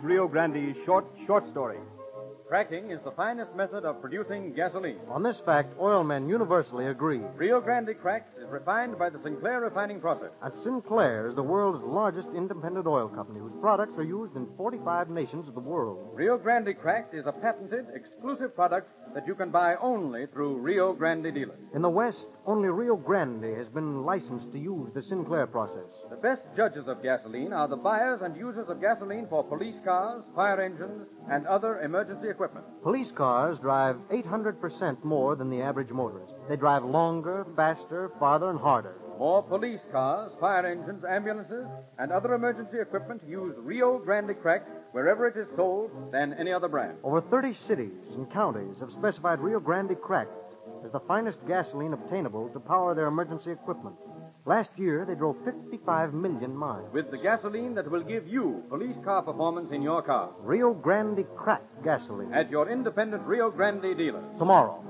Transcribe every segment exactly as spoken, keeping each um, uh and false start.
Rio Grande short, short story. Cracking is the finest method of producing gasoline. On this fact, oil men universally agree. Rio Grande Cracked is refined by the Sinclair refining process. And Sinclair is the world's largest independent oil company whose products are used in forty-five nations of the world. Rio Grande Cracked is a patented, exclusive product that you can buy only through Rio Grande dealers. In the West, only Rio Grande has been licensed to use the Sinclair process. The best judges of gasoline are the buyers and users of gasoline for police cars, fire engines, and other emergency equipment. Police cars drive eight hundred percent more than the average motorist. They drive longer, faster, farther, and harder. More police cars, fire engines, ambulances, and other emergency equipment use Rio Grande Cracked wherever it is sold than any other brand. Over thirty cities and counties have specified Rio Grande Cracked as the finest gasoline obtainable to power their emergency equipment. Last year, they drove fifty-five million miles. With the gasoline that will give you police car performance in your car. Rio Grande Cracked gasoline. At your independent Rio Grande dealer. Tomorrow.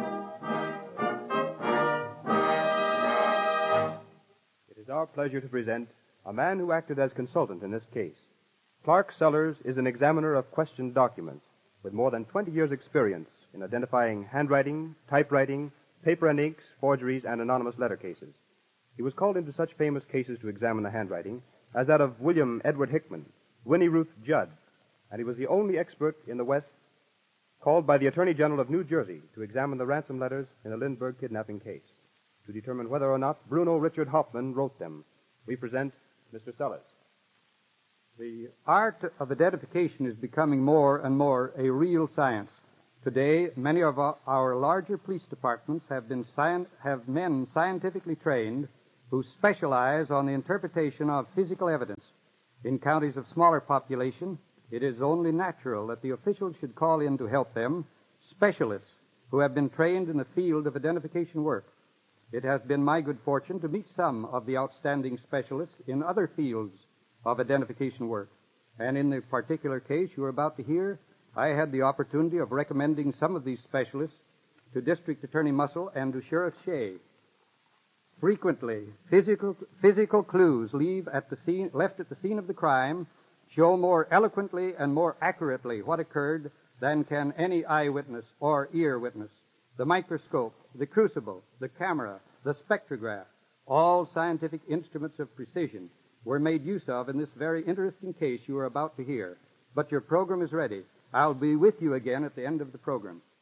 It is our pleasure to present a man who acted as consultant in this case. Clark Sellers is an examiner of questioned documents with more than twenty years' experience in identifying handwriting, typewriting, paper and inks, forgeries, and anonymous letter cases. He was called into such famous cases to examine the handwriting as that of William Edward Hickman, Winnie Ruth Judd, and he was the only expert in the West called by the Attorney General of New Jersey to examine the ransom letters in the Lindbergh kidnapping case, to determine whether or not Bruno Richard Hoffman wrote them. We present Mister Sellers. The art of identification is becoming more and more a real science. Today, many of our larger police departments have been sci- have men scientifically trained who specialize on the interpretation of physical evidence. In counties of smaller population, it is only natural that the officials should call in to help them specialists who have been trained in the field of identification work. It has been my good fortune to meet some of the outstanding specialists in other fields of identification work. And in the particular case you are about to hear, I had the opportunity of recommending some of these specialists to District Attorney Muscle and to Sheriff Shea. Frequently, physical, physical clues leave at the scene, left at the scene of the crime show more eloquently and more accurately what occurred than can any eyewitness or ear witness. The microscope, the crucible, the camera, the spectrograph, all scientific instruments of precision were made use of in this very interesting case you are about to hear. But your program is ready. I'll be with you again at the end of the program.